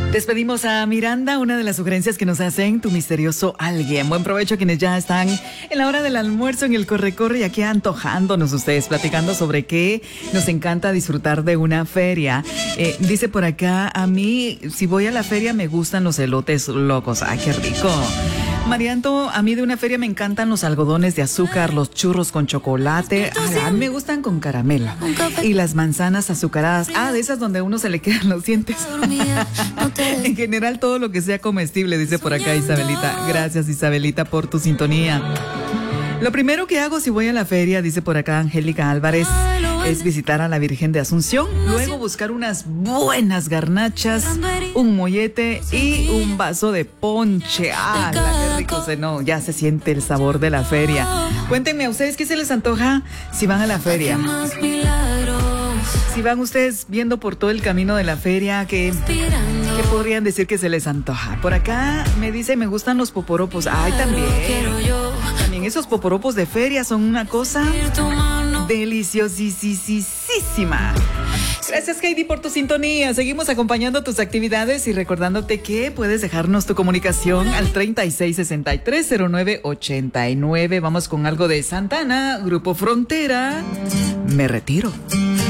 Despedimos a Miranda, una de las sugerencias que nos hacen tu misterioso alguien. Buen provecho a quienes ya están en la hora del almuerzo en el corre-corre y aquí antojándonos ustedes, platicando sobre qué nos encanta disfrutar de una feria. Dice por acá, a mí, si voy a la feria me gustan los elotes locos. ¡Ay, qué rico! Marianto, a mí de una feria me encantan los algodones de azúcar, los churros con chocolate. A mí me gustan con caramelo. Y las manzanas azucaradas. De esas donde a uno se le quedan los dientes. En general, todo lo que sea comestible, dice por acá Isabelita. Gracias, Isabelita, por tu sintonía. Lo primero que hago si voy a la feria, dice por acá Angélica Álvarez, es visitar a la Virgen de Asunción, luego buscar unas buenas garnachas, un mollete y un vaso de ponche. ¡Qué rico! No, ya se siente el sabor de la feria. Cuéntenme a ustedes qué se les antoja si van a la feria. Si van ustedes viendo por todo el camino de la feria, ¿qué podrían decir que se les antoja? Por acá me dice, me gustan los poporopos. ¡Ay, también! También esos poporopos de feria son una cosa deliciosísima. Gracias, Heidi, por tu sintonía. Seguimos acompañando tus actividades y recordándote que puedes dejarnos tu comunicación al 36630989. Vamos con algo de Santana, Grupo Frontera. Me retiro.